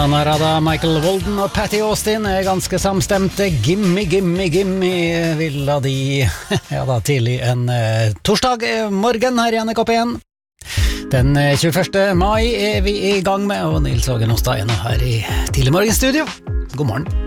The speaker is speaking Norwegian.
Narada, Michael Walden og Patty Austin er ganske samstemte. Gimme, gimme, gimme ville de ja da, tidlig en torsdag morgen her i NRK1. Den 21. mai er vi i gang med, og Nils Åge Nostad er nå her i tidlig morgenstudio. God morgen.